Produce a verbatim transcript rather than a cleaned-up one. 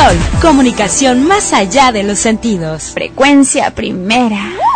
Sol, comunicación más allá de los sentidos. Frecuencia primera.